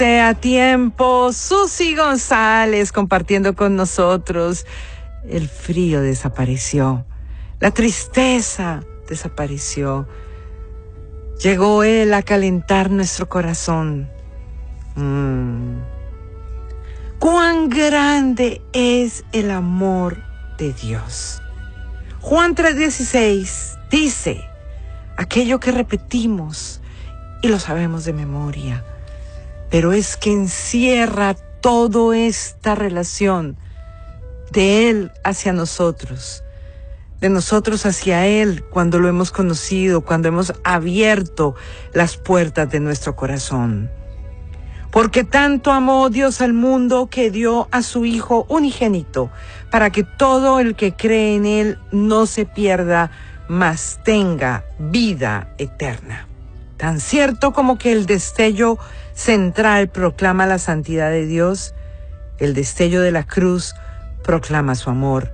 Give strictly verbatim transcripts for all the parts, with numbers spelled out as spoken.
A tiempo, Susi González compartiendo con nosotros. El frío desapareció, la tristeza desapareció. Llegó Él a calentar nuestro corazón. Mm. Cuán grande es el amor de Dios. Juan tres dieciséis dice aquello que repetimos y lo sabemos de memoria, pero es que encierra toda esta relación de Él hacia nosotros, de nosotros hacia Él cuando lo hemos conocido, cuando hemos abierto las puertas de nuestro corazón. Porque tanto amó Dios al mundo que dio a su Hijo unigénito, para que todo el que cree en Él no se pierda, mas tenga vida eterna. Tan cierto como que el destello central proclama la santidad de Dios, el destello de la cruz proclama su amor.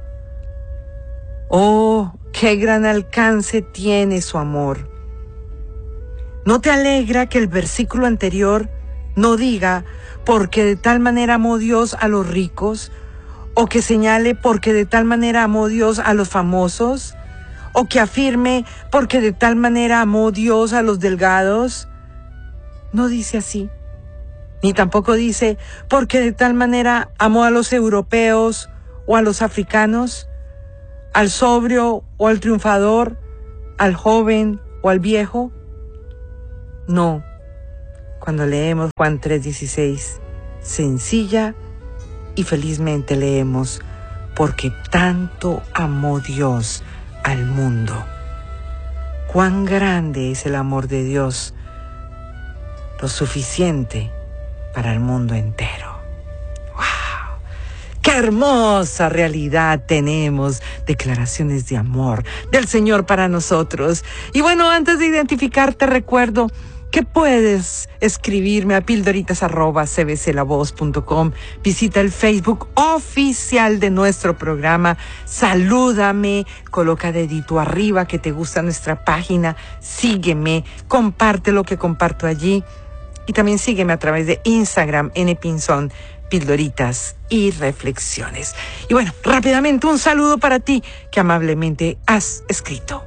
Oh, qué gran alcance tiene su amor. ¿No te alegra que el versículo anterior no diga porque de tal manera amó Dios a los ricos, o que señale porque de tal manera amó Dios a los famosos, o que afirme porque de tal manera amó Dios a los delgados? No dice así. Ni tampoco dice porque de tal manera amó a los europeos o a los africanos, al sobrio o al triunfador, al joven o al viejo. No. Cuando leemos Juan tres dieciséis, sencilla y felizmente leemos, porque tanto amó Dios al mundo. Cuán grande es el amor de Dios, lo suficiente para el mundo entero. ¡Wow! ¡Qué hermosa realidad tenemos! Declaraciones de amor del Señor para nosotros. Y bueno, antes de identificarte, recuerdo que puedes escribirme a pildoritas arroba c b c la voz punto com. Visita el Facebook oficial de nuestro programa. Salúdame, coloca dedito arriba que te gusta nuestra página. Sígueme, comparte lo que comparto allí. Y también sígueme a través de Instagram, npinzón, pildoritas y reflexiones. Y bueno, rápidamente un saludo para ti que amablemente has escrito.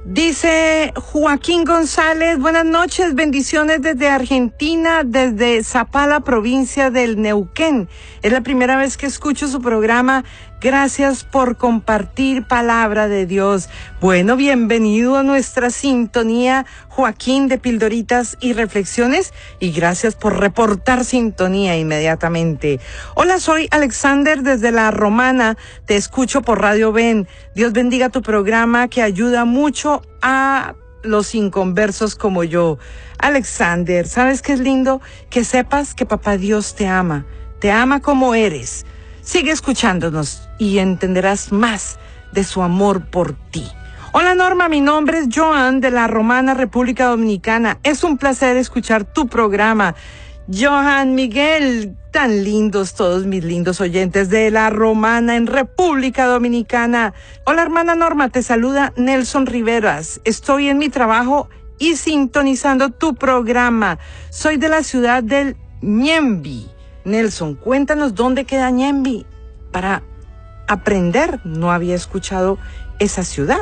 Dice Joaquín González, buenas noches, bendiciones desde Argentina, desde Zapala, provincia del Neuquén. Es la primera vez que escucho su programa. Gracias por compartir palabra de Dios. Bueno, bienvenido a nuestra sintonía, Joaquín, de Pildoritas y Reflexiones, y gracias por reportar sintonía inmediatamente. Hola, soy Alexander desde La Romana, te escucho por Radio Ven. Dios bendiga tu programa que ayuda mucho a los inconversos como yo. Alexander, ¿sabes qué es lindo? Que sepas que Papá Dios te ama, te ama como eres. Sigue escuchándonos y entenderás más de su amor por ti. Hola Norma, mi nombre es Joan de La Romana, República Dominicana. Es un placer escuchar tu programa. Johan, Miguel, tan lindos todos mis lindos oyentes de La Romana en República Dominicana. Hola hermana Norma, te saluda Nelson Riveras. Estoy en mi trabajo y sintonizando tu programa. Soy de la ciudad del Ñemby. Nelson, cuéntanos dónde queda Ñemby para aprender. No había escuchado esa ciudad.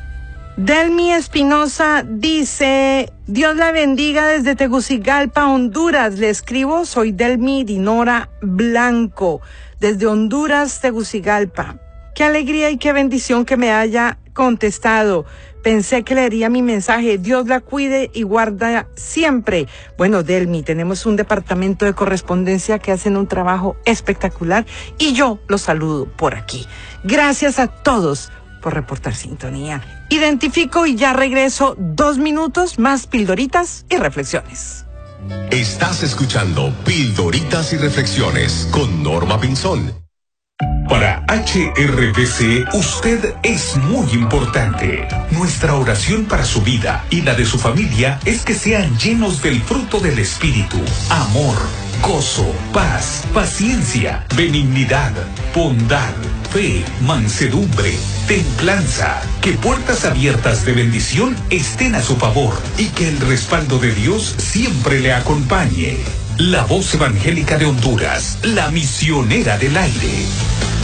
Delmi Espinosa dice, Dios la bendiga desde Tegucigalpa, Honduras. Le escribo, soy Delmi Dinora Blanco, desde Honduras, Tegucigalpa. Qué alegría y qué bendición que me haya contestado. Pensé que leería mi mensaje. Dios la cuide y guarda siempre. Bueno, Delmi, tenemos un departamento de correspondencia que hacen un trabajo espectacular y yo los saludo por aquí. Gracias a todos por reportar sintonía. Identifico y ya regreso dos minutos más pildoritas y reflexiones. Estás escuchando Pildoritas y Reflexiones con Norma Pinzón. Para H R B C, usted es muy importante. Nuestra oración para su vida y la de su familia es que sean llenos del fruto del Espíritu: amor, gozo, paz, paciencia, benignidad, bondad, fe, mansedumbre, templanza. Que puertas abiertas de bendición estén a su favor y que el respaldo de Dios siempre le acompañe. La voz evangélica de Honduras, la misionera del aire.